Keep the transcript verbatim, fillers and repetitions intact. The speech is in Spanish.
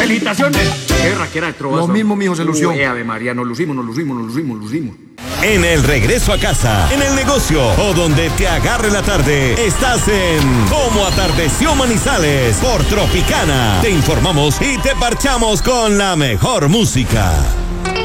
felicitaciones. Qué raquera de trovas. Lo mismo, mijo, se lució. Uy, Ave María, nos lucimos, nos lucimos, nos lucimos, nos lucimos. En el regreso a casa, en el negocio o donde te agarre la tarde, estás en Como Atardeció Manizales por Tropicana. Te informamos y te parchamos con la mejor música.